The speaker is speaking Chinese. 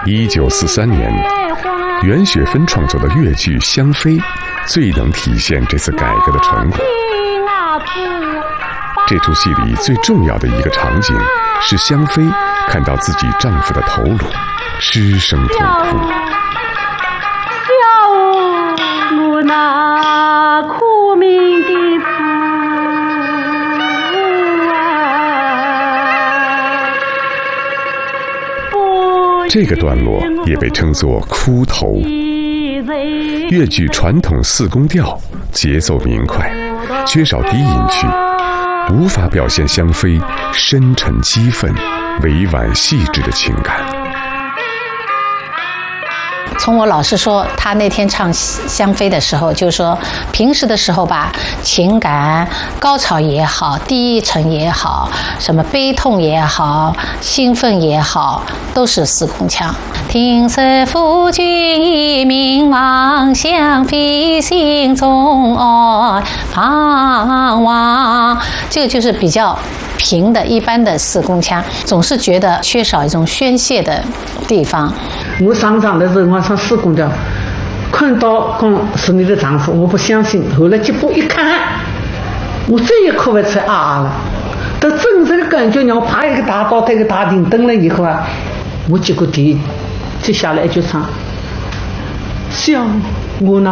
1943年，袁雪芬创作的越剧《香妃》最能体现这次改革的成果。这出戏里最重要的一个场景是香妃看到自己丈夫的头颅，失声痛哭。 我那苦命的夫啊！ 这个段落也被称作哭头。越剧传统四宫调，节奏明快，缺少低音区，无法表现香妃深沉激愤、委婉细致的情感。 从我老师说，他那天唱香妃的时候，就是说平时的时候吧，情感高潮也好，低沉也好，什么悲痛也好，兴奋也好，都是四宫腔。听似夫君以命望，香妃心中盼望，这个就是比较平的一般的四宫腔，总是觉得缺少一种宣泄的地方。 我上场的时候，我唱四宫调，看到是你的丈夫，我不相信。后来结果一看，我再也哭不出啊了。到真正的感觉，让我爬一个大高台，一个大顶灯了以后啊，我结果接下来就唱，想我那